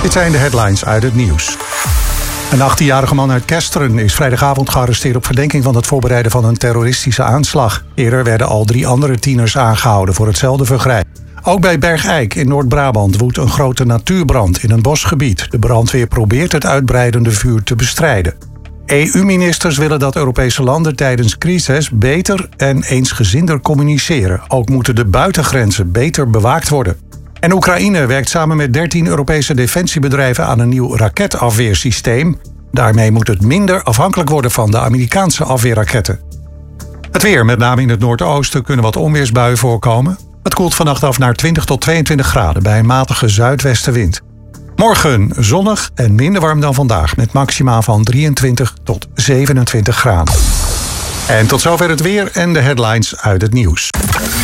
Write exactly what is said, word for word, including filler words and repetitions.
Dit zijn de headlines uit het nieuws. Een achttienjarige man uit Kesteren is vrijdagavond gearresteerd op verdenking van het voorbereiden van een terroristische aanslag. Eerder werden al drie andere tieners aangehouden voor hetzelfde vergrijp. Ook bij Bergijk in Noord-Brabant woedt een grote natuurbrand in een bosgebied. De brandweer probeert het uitbreidende vuur te bestrijden. E U-ministers willen dat Europese landen tijdens crises beter en eensgezinder communiceren. Ook moeten de buitengrenzen beter bewaakt worden. En Oekraïne werkt samen met dertien Europese defensiebedrijven aan een nieuw raketafweersysteem. Daarmee moet het minder afhankelijk worden van de Amerikaanse afweerraketten. Het weer, met name in het noordoosten, kunnen wat onweersbuien voorkomen. Het koelt vannacht af naar twintig tot tweeëntwintig graden bij een matige zuidwestenwind. Morgen zonnig en minder warm dan vandaag, met maxima van drieëntwintig tot zevenentwintig graden. En tot zover het weer en de headlines uit het nieuws.